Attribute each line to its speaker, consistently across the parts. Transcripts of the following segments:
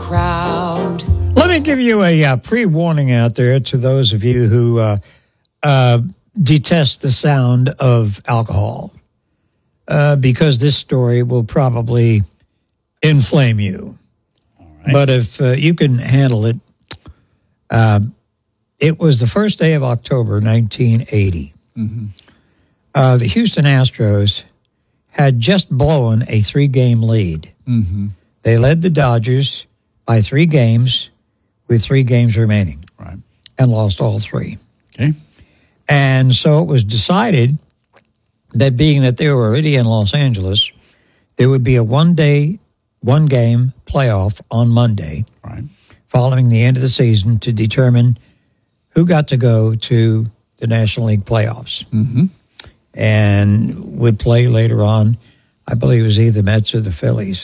Speaker 1: crowd.
Speaker 2: Let me give you a pre-warning out there to those of you who detest the sound of alcohol, because this story will probably inflame you.
Speaker 3: All right.
Speaker 2: But if you can handle it, it was the first day of October, 1980.
Speaker 3: Mm-hmm.
Speaker 2: The Houston Astros had just blown a 3-game lead.
Speaker 3: Mm-hmm.
Speaker 2: They led the Dodgers by 3 games with 3 games remaining.
Speaker 3: Right.
Speaker 2: And lost all 3.
Speaker 3: Okay.
Speaker 2: And so it was decided that being that they were already in Los Angeles, there would be a 1-game playoff on Monday,
Speaker 3: Right.
Speaker 2: following the end of the season, to determine who got to go to the National League playoffs.
Speaker 3: Mm-hmm.
Speaker 2: And would play later on, I believe it was either Mets or the Phillies.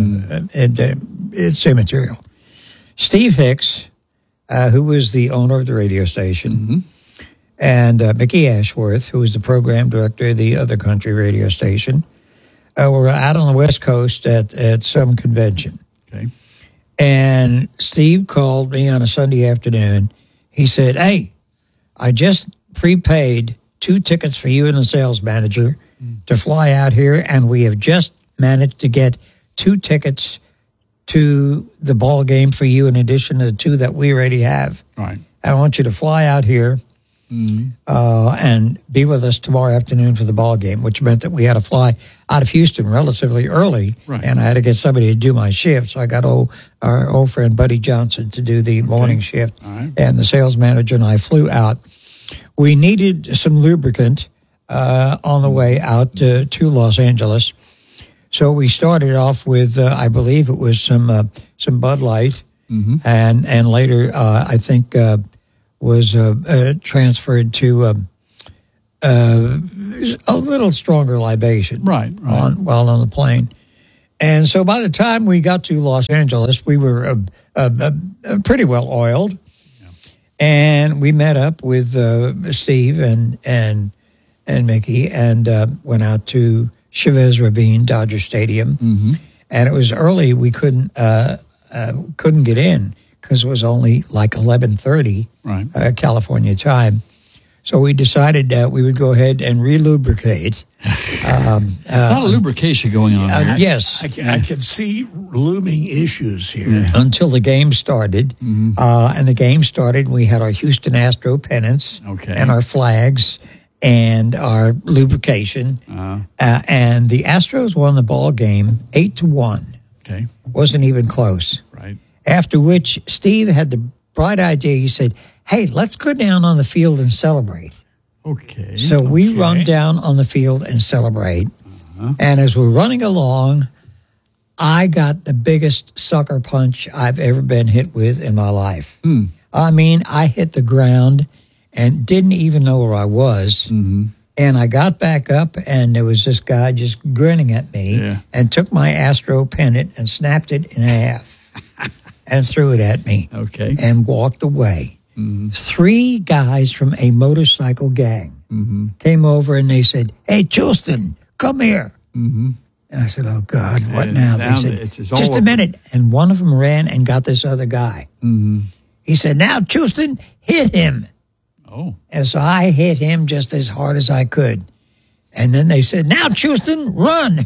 Speaker 2: It's immaterial. Steve Hicks, who was the owner of the radio station,
Speaker 3: Mm-hmm.
Speaker 2: and Mickey Ashworth, who was the program director of the other country radio station, were out on the West Coast at some convention.
Speaker 3: Okay.
Speaker 2: And Steve called me on a Sunday afternoon. He said, "Hey, I just prepaid 2 tickets for you and the sales manager to fly out here, and we have just managed to get 2 tickets to the ball game for you in addition to the 2 that we already have.
Speaker 3: Right.
Speaker 2: I want you to fly out here and be with us tomorrow afternoon for the ball game," which meant that we had to fly out of Houston relatively early,
Speaker 3: Right.
Speaker 2: and I had to get somebody to do my shift. So I got our old friend Buddy Johnson to do the morning shift,
Speaker 3: All right.
Speaker 2: and the sales manager and I flew out. We needed some lubricant on the way out to Los Angeles. So we started off with, I believe it was some Bud Light, and later I think was transferred to a little stronger libation.
Speaker 3: Right.
Speaker 2: While on the plane. And so by the time we got to Los Angeles, we were pretty well oiled. And we met up with Steve and Mickey and went out to Chavez Ravine Dodger Stadium.
Speaker 3: Mm-hmm.
Speaker 2: And it was early. We couldn't get in because it was only like 11:30
Speaker 3: Right.
Speaker 2: California time. So we decided that we would go ahead and relubricate.
Speaker 3: A lot of lubrication going on here.
Speaker 2: Yes.
Speaker 4: I can see looming issues here.
Speaker 2: Until the game started. And the game started, we had our Houston Astro pennants
Speaker 3: Okay.
Speaker 2: and our flags and our lubrication. And the Astros won the ball game 8-1.
Speaker 3: Okay.
Speaker 2: Wasn't even close.
Speaker 3: Right.
Speaker 2: After which, Steve had the bright idea. He said, "Hey, let's go down on the field and celebrate."
Speaker 3: Okay.
Speaker 2: So we run down on the field and celebrate. And as we're running along, I got the biggest sucker punch I've ever been hit with in my life. I mean, I hit the ground and didn't even know where I was. And I got back up, and there was this guy just grinning at me and took my Astro pennant and snapped it in half and threw it at me
Speaker 3: Okay.
Speaker 2: and walked away. 3 guys from a motorcycle gang came over, and they said, "Hey, Chilston, come here." And I said, "Oh, God, what now?" They said,
Speaker 3: it's all
Speaker 2: "Just a
Speaker 3: over.
Speaker 2: minute." And one of them ran and got this other guy. He said, "Now, Chilston, hit him."
Speaker 3: Oh.
Speaker 2: And so I hit him just as hard as I could. And then they said, "Now, Chilston, run."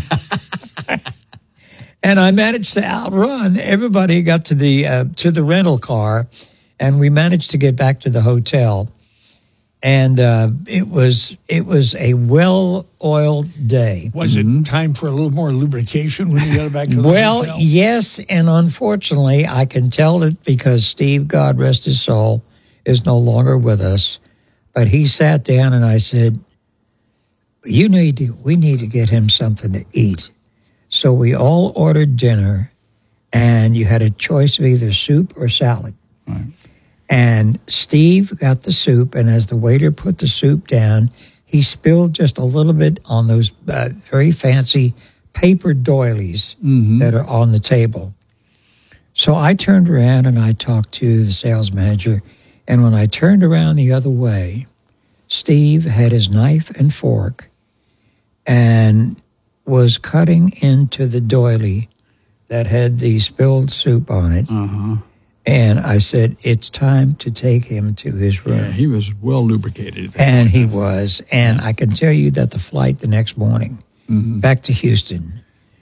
Speaker 2: And I managed to outrun everybody. Got to the rental car, and we managed to get back to the hotel. And it was a well-oiled day.
Speaker 4: Was it time for a little more lubrication when you got back to the
Speaker 2: Well,
Speaker 4: hotel?
Speaker 2: yes, and unfortunately, I can tell that because Steve, God rest his soul, is no longer with us. But he sat down, and I said, we need to get him something to eat. So we all ordered dinner, and you had a choice of either soup or salad.
Speaker 3: Right.
Speaker 2: And Steve got the soup, and as the waiter put the soup down, he spilled just a little bit on those very fancy paper doilies that are on the table. So I turned around and I talked to the sales manager, and when I turned around the other way, Steve had his knife and fork and was cutting into the doily that had the spilled soup on it.
Speaker 3: Uh-huh.
Speaker 2: And I said, it's time to take him to his room.
Speaker 3: Yeah, he was well lubricated.
Speaker 2: And he was. And I can tell you that the flight the next morning back to Houston,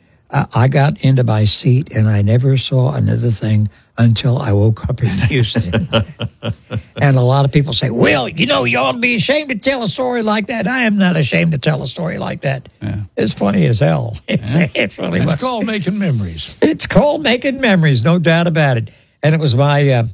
Speaker 2: I got into my seat and I never saw another thing until I woke up in Houston. And a lot of people say, well, you ought to be ashamed to tell a story like that. I am not ashamed to tell a story like that. Yeah. It's funny as hell. It's
Speaker 4: called making memories.
Speaker 2: It's called making memories, no doubt about it. And it was my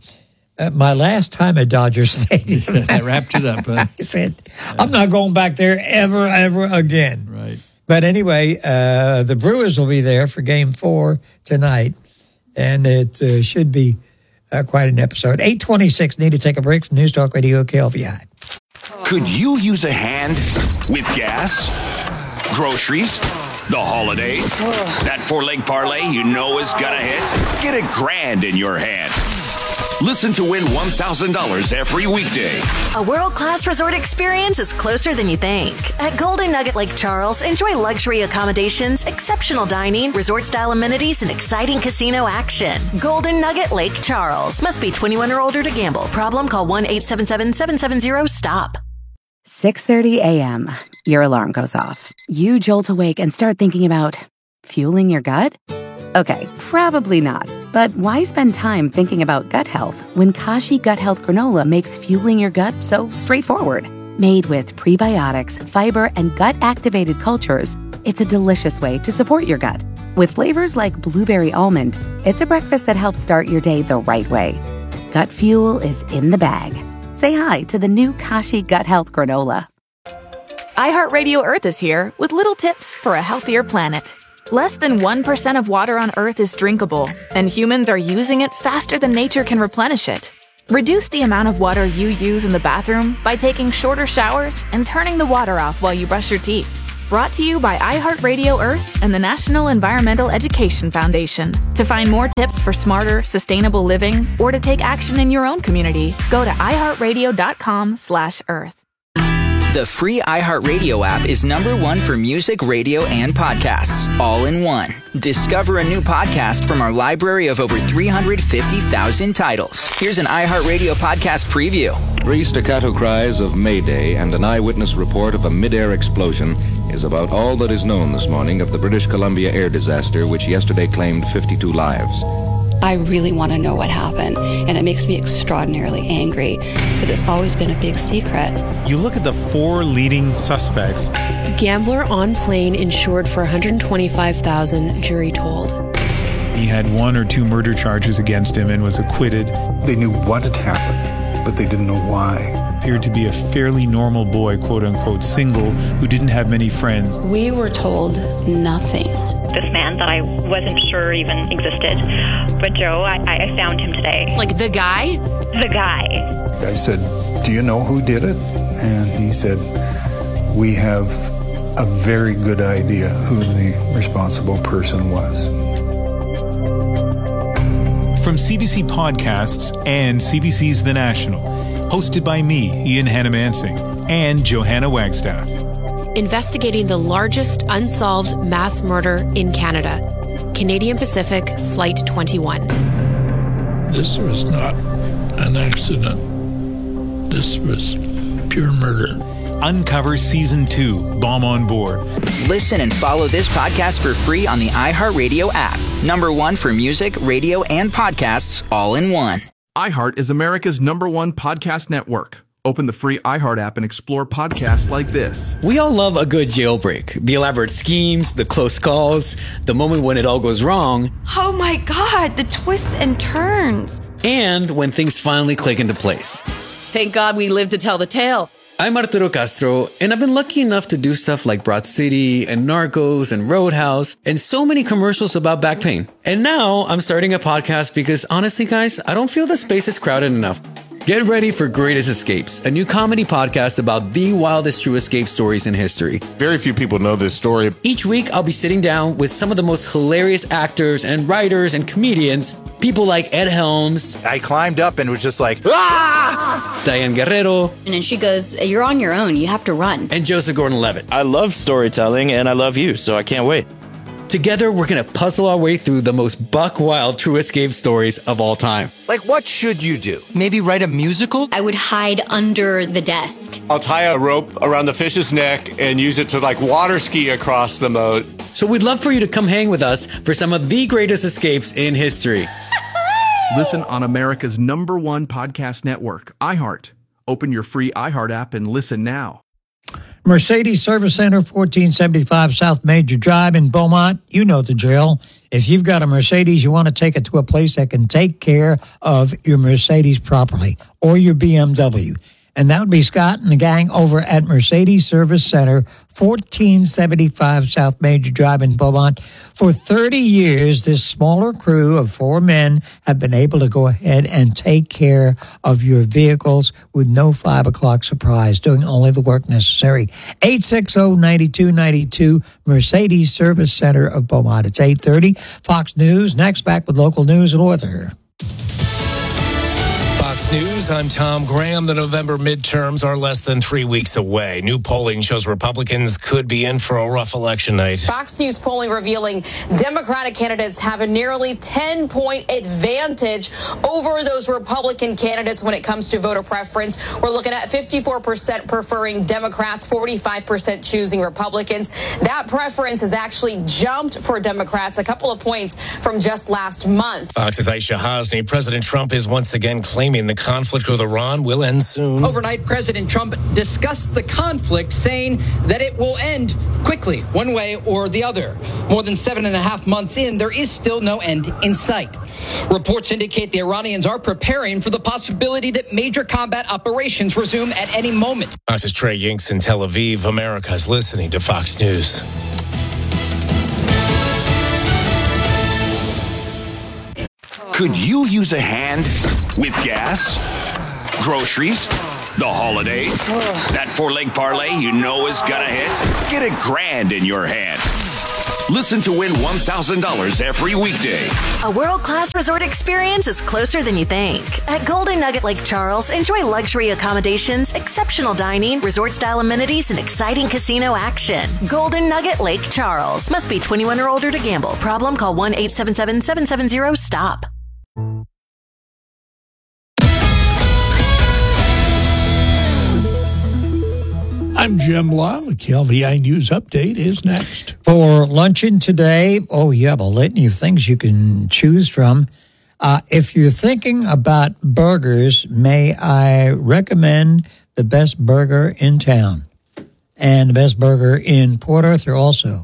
Speaker 2: last time at Dodger Stadium.
Speaker 3: That wrapped it up, huh?
Speaker 2: I said, I'm not going back there ever again.
Speaker 3: Right.
Speaker 2: But anyway, the Brewers will be there for Game 4 tonight, and it should be quite an episode. 8:26, need to take a break from News Talk Radio KLVI.
Speaker 1: Could you use a hand with gas, groceries, the holidays? That four-leg parlay you know is gonna hit? Get $1,000 in your hand. Listen to win $1,000 every weekday.
Speaker 5: A world-class resort experience is closer than you think. At Golden Nugget Lake Charles, enjoy luxury accommodations, exceptional dining, resort-style amenities, and exciting casino action. Golden Nugget Lake Charles. Must be 21 or older to gamble. Problem? Call 1-877-770-STOP.
Speaker 6: 6:30 a.m. Your alarm goes off. You jolt awake and start thinking about fueling your gut? Okay, probably not. But why spend time thinking about gut health when Kashi Gut Health Granola makes fueling your gut so straightforward? Made with prebiotics, fiber, and gut-activated cultures, it's a delicious way to support your gut. With flavors like blueberry almond, it's a breakfast that helps start your day the right way. Gut fuel is in the bag. Say hi to the new Kashi Gut Health Granola.
Speaker 7: iHeartRadio Earth is here with little tips for a healthier planet. Less than 1% of water on Earth is drinkable, and humans are using it faster than nature can replenish it. Reduce the amount of water you use in the bathroom by taking shorter showers and turning the water off while you brush your teeth. Brought to you by iHeartRadio Earth and the National Environmental Education Foundation. To find more tips for smarter, sustainable living, or to take action in your own community, go to iHeartRadio.com/Earth.
Speaker 8: The free iHeartRadio app is #1 for music, radio, and podcasts, all in one. Discover a new podcast from our library of over 350,000 titles. Here's an iHeartRadio podcast preview.
Speaker 9: 3 staccato cries of Mayday and an eyewitness report of a mid-air explosion is about all that is known this morning of the British Columbia air disaster, which yesterday claimed 52 lives.
Speaker 10: I really want to know what happened, and it makes me extraordinarily angry that it's always been a big secret.
Speaker 11: You look at the 4 leading suspects.
Speaker 12: Gambler on plane insured for $125,000, jury told.
Speaker 11: He had 1 or 2 murder charges against him and was acquitted.
Speaker 13: They knew what had happened, but they didn't know why.
Speaker 11: Appeared to be a fairly normal boy, quote-unquote, single, who didn't have many friends.
Speaker 10: We were told nothing.
Speaker 14: This man that I wasn't sure even existed. But Joe, I found him today.
Speaker 12: Like the guy?
Speaker 14: The guy.
Speaker 13: I said, do you know who did it? And he said, we have a very good idea who the responsible person was.
Speaker 11: From CBC Podcasts and CBC's The National, hosted by me, Ian Hannamansing, and Johanna Wagstaff.
Speaker 12: Investigating the largest unsolved mass murder in Canada. Canadian Pacific Flight 21.
Speaker 4: This was not an accident. This was pure murder.
Speaker 11: Uncover Season 2, Bomb on Board.
Speaker 8: Listen and follow this podcast for free on the iHeartRadio app. #1 for music, radio, and podcasts, all in one.
Speaker 15: iHeart is America's #1 podcast network. Open the free iHeart app and explore podcasts like this.
Speaker 16: We all love a good jailbreak. The elaborate schemes, the close calls, the moment when it all goes wrong.
Speaker 17: Oh my God, the twists and turns.
Speaker 16: And when things finally click into place.
Speaker 12: Thank God we lived to tell the tale.
Speaker 16: I'm Arturo Castro, and I've been lucky enough to do stuff like Broad City and Narcos and Roadhouse and so many commercials about back pain. And now I'm starting a podcast because honestly, guys, I don't feel the space is crowded enough. Get ready for Greatest Escapes, a new comedy podcast about the wildest true escape stories in history.
Speaker 18: Very few people know this story.
Speaker 16: Each week, I'll be sitting down with some of the most hilarious actors and writers and comedians, people like Ed Helms.
Speaker 18: I climbed up and was just like, ah!
Speaker 16: Diane Guerrero.
Speaker 19: And then she goes, you're on your own. You have to run.
Speaker 16: And Joseph Gordon-Levitt.
Speaker 20: I love storytelling and I love you, so I can't wait.
Speaker 16: Together, we're going to puzzle our way through the most buck-wild True Escape stories of all time.
Speaker 19: Like, what should you do? Maybe write a musical?
Speaker 20: I would hide under the desk.
Speaker 21: I'll tie a rope around the fish's neck and use it to, water ski across the moat.
Speaker 16: So we'd love for you to come hang with us for some of the greatest escapes in history.
Speaker 15: Listen on America's #1 podcast network, iHeart. Open your free iHeart app and listen now.
Speaker 2: Mercedes Service Center, 1475 South Major Drive in Beaumont. You know the drill. If you've got a Mercedes, you want to take it to a place that can take care of your Mercedes properly, or your BMW. And that would be Scott and the gang over at Mercedes Service Center, 1475 South Major Drive in Beaumont. For 30 years, this smaller crew of 4 men have been able to go ahead and take care of your vehicles with no 5 o'clock surprise, doing only the work necessary. 860-9292, Mercedes Service Center of Beaumont. It's 8:30. Fox News, next, back with local news and weather.
Speaker 22: Fox News, I'm Tom Graham. The November midterms are less than 3 weeks away. New polling shows Republicans could be in for a rough election night.
Speaker 23: Fox News polling revealing Democratic candidates have a nearly 10-point advantage over those Republican candidates when it comes to voter preference. We're looking at 54% preferring Democrats, 45% choosing Republicans. That preference has actually jumped for Democrats a couple of points from just last month.
Speaker 22: Fox's Aisha Hasni. President Trump is once again claiming the conflict with Iran will end soon.
Speaker 24: Overnight, President Trump discussed the conflict, saying that it will end quickly, one way or the other. More than 7.5 months in, there is still no end in sight. Reports indicate the Iranians are preparing for the possibility that major combat operations resume at any moment.
Speaker 22: Fox's Trey Yinks in Tel Aviv. America's listening to Fox News.
Speaker 1: Could you use a hand with gas, groceries, the holidays? That 4-leg parlay you know is gonna hit? Get $1,000 in your hand. Listen to win $1,000 every weekday.
Speaker 5: A world-class resort experience is closer than you think. At Golden Nugget Lake Charles, enjoy luxury accommodations, exceptional dining, resort-style amenities, and exciting casino action. Golden Nugget Lake Charles. Must be 21 or older to gamble. Problem? Call 1-877-770-STOP.
Speaker 4: I'm Jim Love. The KLVI News Update is next.
Speaker 2: For luncheon today, you have a litany of things you can choose from. If you're thinking about burgers, may I recommend the best burger in town and the best burger in Port Arthur also.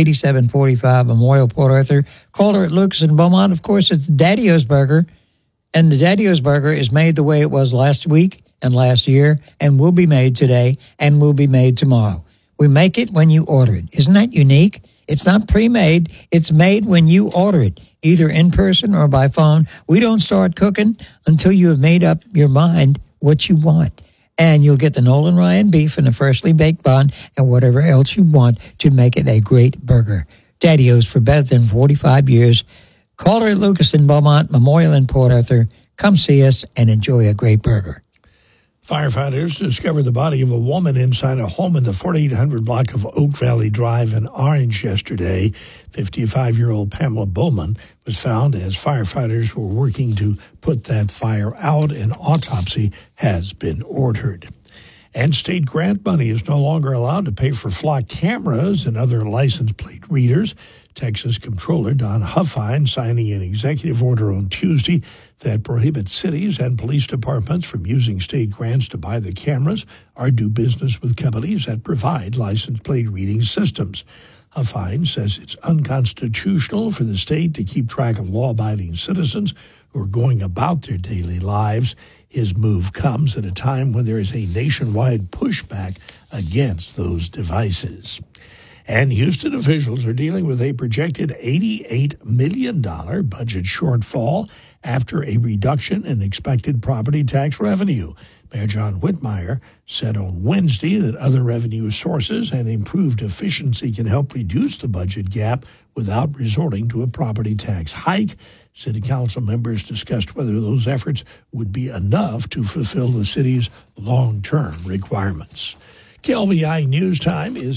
Speaker 2: 8745 Memorial, Port Arthur. Calder at Lucas and Beaumont. Of course, it's Daddy-O's Burger. And the Daddy-O's Burger is made the way it was last week and last year, and will be made today, and will be made tomorrow. We make it when you order it. Isn't that unique? It's not pre-made. It's made when you order it, either in person or by phone. We don't start cooking until you have made up your mind what you want. And you'll get the Nolan Ryan beef and the freshly baked bun and whatever else you want to make it a great burger. Daddy-O's for better than 45 years. Calder at Lucas in Beaumont, Memorial in Port Arthur. Come see us and enjoy a great burger.
Speaker 4: Firefighters discovered the body of a woman inside a home in the 4800 block of Oak Valley Drive in Orange yesterday. 55-year-old Pamela Bowman was found as firefighters were working to put that fire out. An autopsy has been ordered. And state grant money is no longer allowed to pay for flock cameras and other license plate readers. Texas Comptroller Don Huffine signing an executive order on Tuesday that prohibits cities and police departments from using state grants to buy the cameras or do business with companies that provide license plate reading systems. Huffine says it's unconstitutional for the state to keep track of law-abiding citizens who are going about their daily lives. His move comes at a time when there is a nationwide pushback against those devices. And Houston officials are dealing with a projected $88 million budget shortfall after a reduction in expected property tax revenue. Mayor John Whitmire said on Wednesday that other revenue sources and improved efficiency can help reduce the budget gap without resorting to a property tax hike. City council members discussed whether those efforts would be enough to fulfill the city's long-term requirements. KLVI News Time is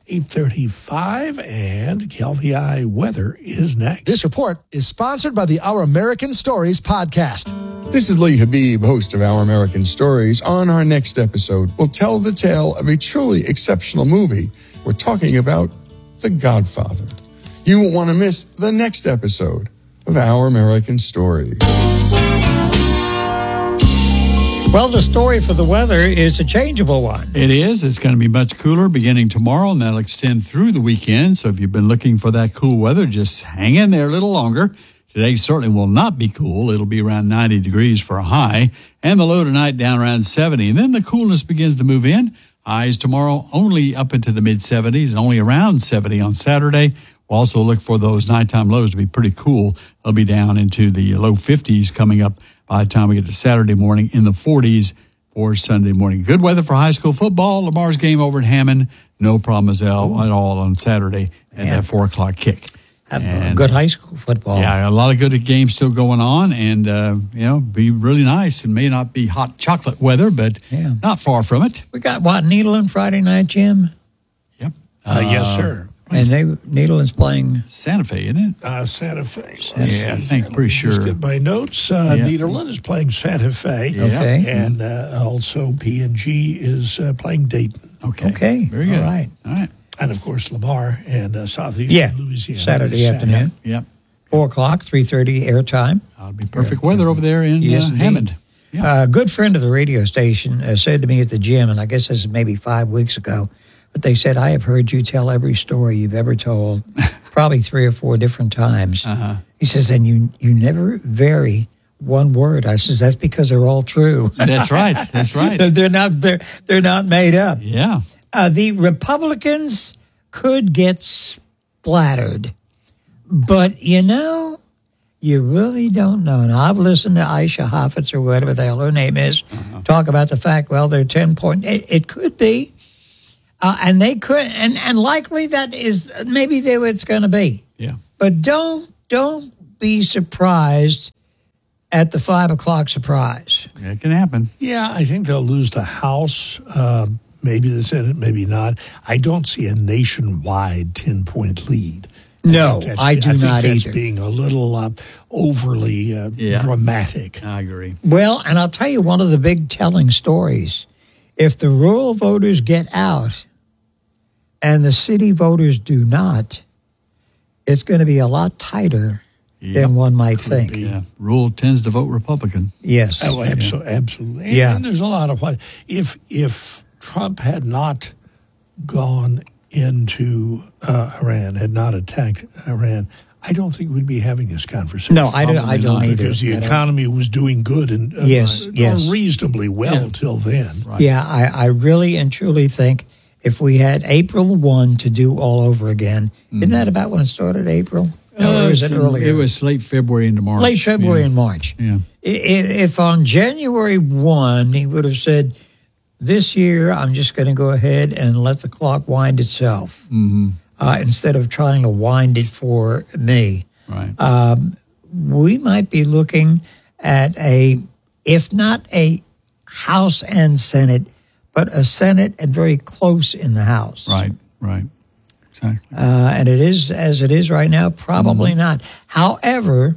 Speaker 4: 8:35, and KLVI weather is next.
Speaker 3: This report is sponsored by the Our American Stories podcast.
Speaker 6: This is Lee Habib, host of Our American Stories. On our next episode, we'll tell the tale of a truly exceptional movie. We're talking about The Godfather. You won't want to miss the next episode of Our American Stories.
Speaker 2: Well, the story for the weather is a changeable one.
Speaker 7: It is. It's going to be much cooler beginning tomorrow, and that'll extend through the weekend. So if you've been looking for that cool weather, just hang in there a little longer. Today certainly will not be cool. It'll be around 90 degrees for a high, and the low tonight down around 70. And then the coolness begins to move in. Highs tomorrow only up into the mid-70s, and only around 70 on Saturday. We'll also look for those nighttime lows to be pretty cool. They'll be down into the low 50s coming up by the time we get to Saturday morning, in the 40s for Sunday morning. Good weather for high school football. Lamar's game over at Hammond. No problem at all on Saturday at that 4 o'clock kick.
Speaker 2: And good high school football.
Speaker 7: Yeah, a lot of good games still going on, and be really nice. It may not be hot chocolate weather, but not far from it.
Speaker 2: We got Nederland Friday night, Jim?
Speaker 7: Yep.
Speaker 4: Yes, sir.
Speaker 2: And Nederland's playing
Speaker 7: Santa Fe, isn't it?
Speaker 4: Santa Fe.
Speaker 7: Yeah, I think pretty sure.
Speaker 4: Just get my notes. Nederland is playing Santa Fe.
Speaker 7: Yeah. Okay.
Speaker 4: And also P&G is playing Dayton.
Speaker 2: Okay.
Speaker 7: Very good.
Speaker 2: All right.
Speaker 4: And, of course, Lamar and Southeastern Louisiana.
Speaker 2: Saturday afternoon.
Speaker 7: Yep.
Speaker 2: 4 o'clock, 3:30 airtime.
Speaker 7: That'll be perfect weather over there in Hammond.
Speaker 2: A good friend of the radio station said to me at the gym, and I guess this is maybe 5 weeks ago, but they said, I have heard you tell every story you've ever told, probably 3 or 4 different times. He says, and you never vary one word. I says, that's because they're all true.
Speaker 7: That's right. That's right.
Speaker 2: They're not made up.
Speaker 7: Yeah.
Speaker 2: The Republicans could get splattered, but you really don't know. Now, I've listened to Aisha Hafetz or whatever the hell her name is talk about the fact, well, they're 10 point. It could be. And they could, and likely that is maybe it's going to be.
Speaker 7: Yeah.
Speaker 2: But don't be surprised at the 5 o'clock surprise.
Speaker 7: It can happen.
Speaker 4: Yeah, I think they'll lose the House, maybe the Senate, maybe not. I don't see a nationwide 10-point lead.
Speaker 2: No, I do not
Speaker 4: either. That's
Speaker 2: either.
Speaker 4: Being a little overly dramatic.
Speaker 7: I agree.
Speaker 2: Well, and I'll tell you one of the big telling stories. If the rural voters get out and the city voters do not, it's going to be a lot tighter than one might think.
Speaker 7: Yeah, rural tends to vote Republican.
Speaker 2: Yes.
Speaker 4: Oh, absolutely.
Speaker 2: Yeah.
Speaker 4: And there's a lot of what if Trump had not gone into Iran, had not attacked Iran, I don't think we'd be having this conversation.
Speaker 2: No, I don't either.
Speaker 4: Because the economy was doing good and reasonably well till then.
Speaker 7: Right.
Speaker 2: Yeah, I really and truly think if we had April 1 to do all over again, isn't that about when it started, April? Or was it earlier?
Speaker 7: It was late February into March.
Speaker 2: Late February and March.
Speaker 7: Yeah.
Speaker 2: If on January 1 he would have said, this year I'm just going to go ahead and let the clock wind itself. Instead of trying to wind it for me.
Speaker 7: Right.
Speaker 2: We might be looking at if not a House and Senate, but a Senate and very close in the House.
Speaker 7: Right. Exactly.
Speaker 2: And it is, as it is right now, probably not. However,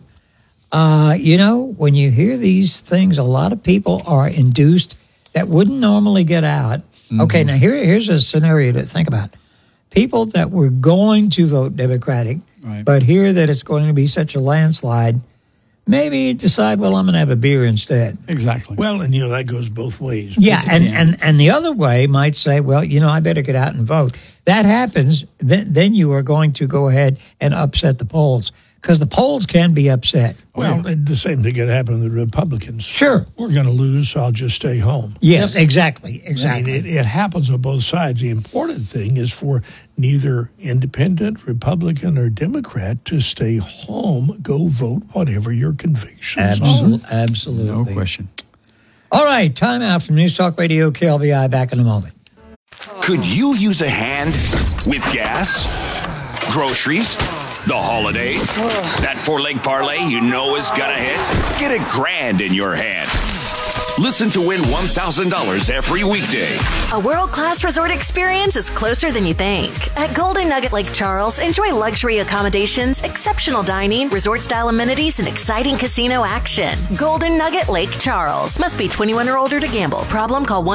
Speaker 2: when you hear these things, a lot of people are induced that wouldn't normally get out. Okay, now here's a scenario to think about. People that were going to vote Democratic, but hear that it's going to be such a landslide, maybe decide, well, I'm going to have a beer instead.
Speaker 7: Exactly.
Speaker 4: Well, and that goes both ways.
Speaker 2: Yeah, and the other way might say, well, I better get out and vote. That happens, then you are going to go ahead and upset the polls. Because the polls can be upset.
Speaker 4: Well, the same thing could happen to the Republicans.
Speaker 2: Sure.
Speaker 4: We're going to lose, so I'll just stay home.
Speaker 2: Yes, exactly.
Speaker 4: I mean, it happens on both sides. The important thing is for neither independent, Republican, or Democrat to stay home, go vote, whatever your convictions are.
Speaker 2: Absolutely.
Speaker 7: No question.
Speaker 2: All right, time out from News Talk Radio, KLVI, back in a moment.
Speaker 1: Could you use a hand with gas, groceries, the holidays? That 4-leg parlay you know is gonna hit? Get $1,000 in your hand. Listen to win $1,000 every weekday.
Speaker 5: A world-class resort experience is closer than you think. At Golden Nugget Lake Charles, enjoy luxury accommodations, exceptional dining, resort-style amenities, and exciting casino action. Golden Nugget Lake Charles. Must be 21 or older to gamble. Problem? Call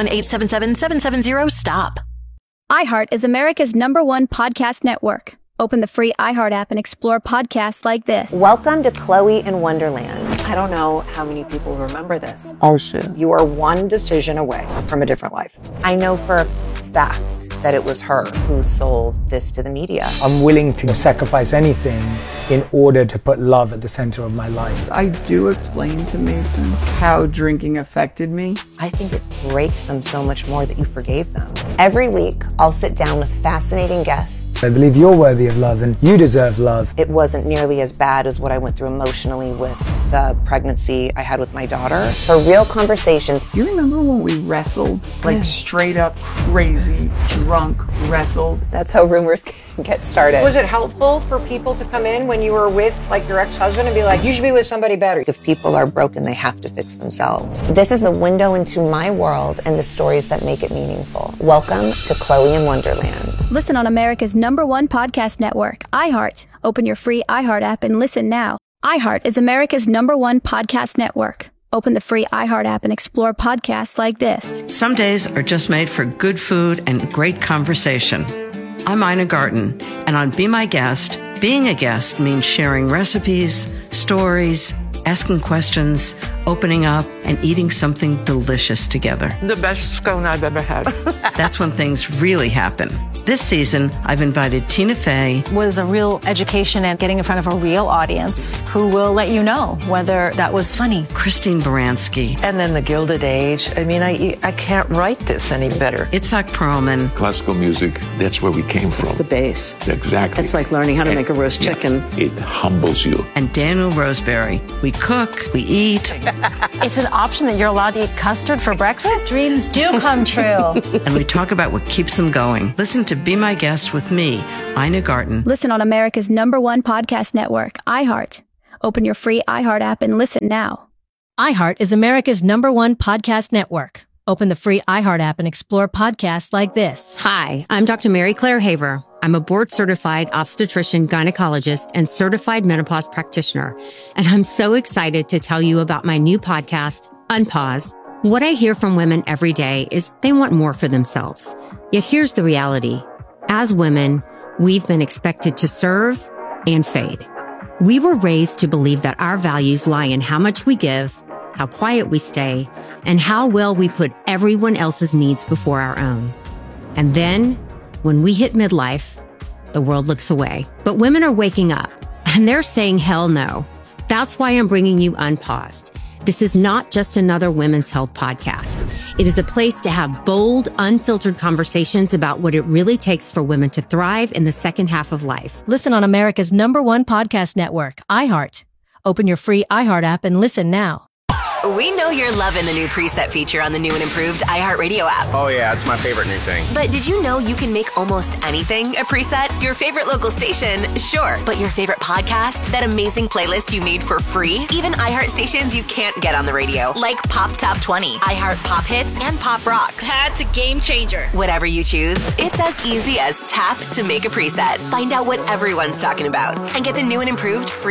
Speaker 5: 1-877-770-STOP.
Speaker 9: iHeart is America's #1 podcast network. Open the free iHeart app and explore podcasts like this.
Speaker 10: Welcome to Chloe in Wonderland. I don't know how many people remember this. Oh, shit. You are one decision away from a different life. I know for a fact that it was her who sold this to the media.
Speaker 13: I'm willing to sacrifice anything in order to put love at the center of my life.
Speaker 14: I do explain to Mason how drinking affected me.
Speaker 10: I think it breaks them so much more that you forgave them. Every week, I'll sit down with fascinating guests.
Speaker 13: I believe you're worthy of love and you deserve love.
Speaker 10: It wasn't nearly as bad as what I went through emotionally with the pregnancy I had with my daughter. For real conversations.
Speaker 14: You remember when we wrestled? Like straight up crazy, drunk wrestled?
Speaker 10: That's how rumors get started.
Speaker 25: Was it helpful for people to come in when you were with like your ex-husband and be like, you should be with somebody better?
Speaker 10: If people are broken, they have to fix themselves. This is a window into my world and the stories that make it meaningful. Welcome to Chloe in Wonderland.
Speaker 9: Listen on America's #1 podcast network, iHeart. Open your free iHeart app and listen now. iHeart is America's #1 podcast network. Open the free iHeart app and explore podcasts like this.
Speaker 26: Some days are just made for good food and great conversation. I'm Ina Garten, and on Be My Guest, being a guest means sharing recipes, stories, asking questions, opening up, and eating something delicious together.
Speaker 25: The best scone I've ever had.
Speaker 26: That's when things really happen. This season, I've invited Tina Fey.
Speaker 27: Was a real education and getting in front of a real audience who will let you know whether that was funny.
Speaker 26: Christine Baranski.
Speaker 25: And then the Gilded Age. I mean, I can't write this any better.
Speaker 26: Itzhak Perlman.
Speaker 28: Classical music, that's where we came from.
Speaker 26: The bass.
Speaker 28: Exactly.
Speaker 26: It's like learning how to make a roast chicken.
Speaker 28: It humbles you.
Speaker 26: And Daniel Roseberry. We cook, we eat.
Speaker 27: It's an option that you're allowed to eat custard for breakfast? Dreams do come true.
Speaker 26: And we talk about what keeps them going. Listen to Be My Guest with me, Ina Garten.
Speaker 9: Listen on America's #1 podcast network, iHeart. Open your free iHeart app and listen now.
Speaker 29: iHeart is America's #1 podcast network. Open the free iHeart app and explore podcasts like this.
Speaker 30: Hi, I'm Dr. Mary Claire Haver. I'm a board-certified obstetrician, gynecologist, and certified menopause practitioner. And I'm so excited to tell you about my new podcast, Unpaused. What I hear from women every day is they want more for themselves. Yet here's the reality. As women, we've been expected to serve and fade. We were raised to believe that our values lie in how much we give, how quiet we stay, and how well we put everyone else's needs before our own. And then, when we hit midlife, the world looks away. But women are waking up, and they're saying hell no. That's why I'm bringing you Unpaused. This is not just another women's health podcast. It is a place to have bold, unfiltered conversations about what it really takes for women to thrive in the second half of life.
Speaker 29: Listen on America's #1 podcast network, iHeart. Open your free iHeart app and listen now.
Speaker 31: We know you're loving the new preset feature on the new and improved iHeartRadio app.
Speaker 32: Oh yeah, it's my favorite new thing.
Speaker 31: But did you know you can make almost anything a preset? Your favorite local station, sure. But your favorite podcast? That amazing playlist you made for free? Even iHeart stations you can't get on the radio, like Pop Top 20, iHeart Pop Hits, and Pop Rocks.
Speaker 33: That's a game changer.
Speaker 31: Whatever you choose, it's as easy as tap to make a preset. Find out what everyone's talking about and get the new and improved free